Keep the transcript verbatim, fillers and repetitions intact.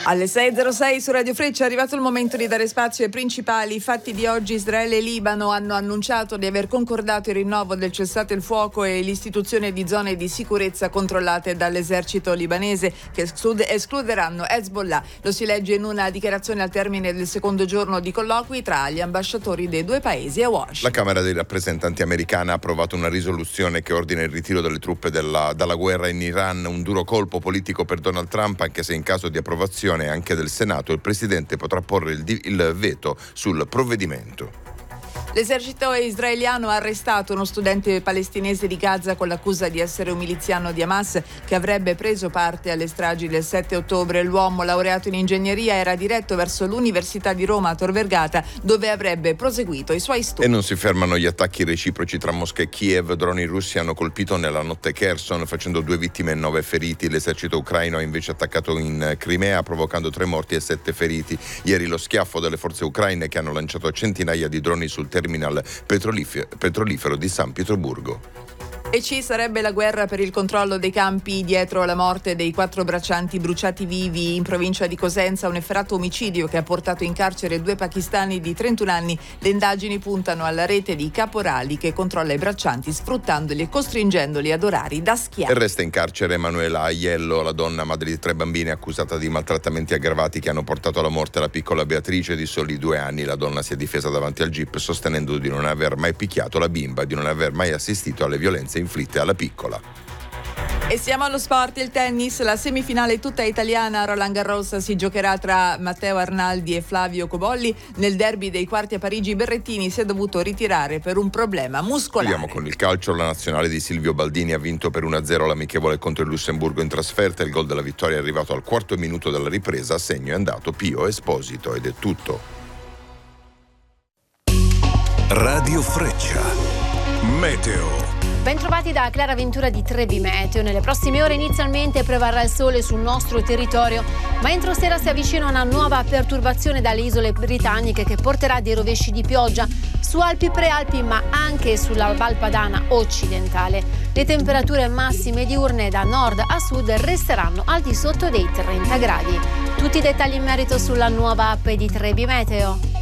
Alle sei e zero sei su Radio Freccia è arrivato il momento di dare spazio ai principali fatti di oggi. Israele e Libano hanno annunciato di aver concordato il rinnovo del cessate il fuoco e l'istituzione di zone di sicurezza controllate dall'esercito libanese che escluderanno Hezbollah. Lo si legge in una dichiarazione al termine del secondo giorno di colloqui tra gli ambasciatori dei due paesi a Washington. La Camera dei rappresentanti americana ha approvato una risoluzione che ordina il ritiro delle truppe della, dalla guerra in Iran, un duro colpo politico per Donald Trump, anche se in caso di approvazione anche del Senato il Presidente potrà porre il, di- il veto sul provvedimento. L'esercito israeliano ha arrestato uno studente palestinese di Gaza con l'accusa di essere un miliziano di Hamas che avrebbe preso parte alle stragi del sette ottobre. L'uomo, laureato in ingegneria, era diretto verso l'Università di Roma a Tor Vergata, dove avrebbe proseguito i suoi studi. E non si fermano gli attacchi reciproci tra Mosca e Kiev. Droni russi hanno colpito nella notte Kherson, facendo due vittime e nove feriti. L'esercito ucraino ha invece attaccato in Crimea, provocando tre morti e sette feriti. Ieri lo schiaffo delle forze ucraine che hanno lanciato centinaia di droni sul terminal petrolif- petrolifero di San Pietroburgo. E ci sarebbe la guerra per il controllo dei campi dietro la morte dei quattro braccianti bruciati vivi in provincia di Cosenza, un efferato omicidio che ha portato in carcere due pakistani di trentuno anni. Le indagini puntano alla rete di caporali che controlla i braccianti sfruttandoli e costringendoli ad orari da schiavi. E resta in carcere Emanuela Aiello, la donna madre di tre bambini accusata di maltrattamenti aggravati che hanno portato alla morte la piccola Beatrice di soli due anni. La donna si è difesa davanti al G I P sostenendo di non aver mai picchiato la bimba e di non aver mai assistito alle violenze inflitte alla piccola. E siamo allo sport, il tennis, la semifinale tutta italiana a Roland Garros si giocherà tra Matteo Arnaldi e Flavio Cobolli. Nel derby dei quarti a Parigi Berrettini si è dovuto ritirare per un problema muscolare. Andiamo con il calcio. La nazionale di Silvio Baldini ha vinto per uno a zero l'amichevole contro il Lussemburgo in trasferta. Il gol della vittoria è arrivato al quarto minuto della ripresa, a segno è andato Pio Esposito ed è tutto. Radio Freccia Meteo. Bentrovati da Clara Ventura di Trebi Meteo. Nelle prossime ore inizialmente prevarrà il sole sul nostro territorio, ma entro sera si avvicina una nuova perturbazione dalle isole britanniche che porterà dei rovesci di pioggia su Alpi Prealpi, ma anche sulla Val Padana occidentale. Le temperature massime diurne da nord a sud resteranno al di sotto dei trenta gradi. Tutti i dettagli in merito sulla nuova app di Trebi Meteo.